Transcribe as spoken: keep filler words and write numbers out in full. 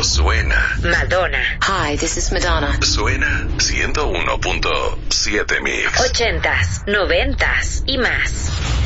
Esto suena. Madonna. Hi, this is Madonna. Suena ciento uno punto siete Mix. Ochentas, noventas y más.